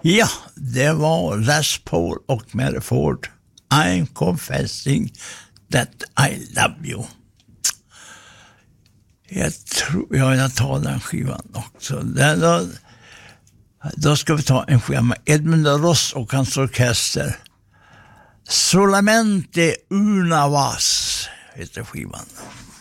Ja, det var Les Paul och Mary Ford. I'm confessing that I love you. Jag tror jag tar den skivan också. Då ska vi ta en skiva med Edmund Ross och hans orkester. Solamente una vez heter skivan.